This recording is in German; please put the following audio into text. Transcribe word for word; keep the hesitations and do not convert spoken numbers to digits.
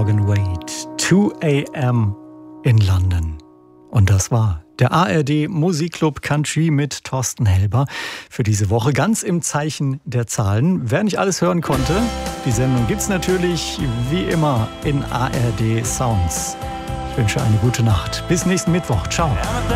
Morgan Wade. two a.m. in London. Und das war der A R D Musikclub Country mit Thorsten Helber für diese Woche. Ganz im Zeichen der Zahlen. Wer nicht alles hören konnte, die Sendung gibt's natürlich wie immer in A R D Sounds. Ich wünsche eine gute Nacht. Bis nächsten Mittwoch. Ciao.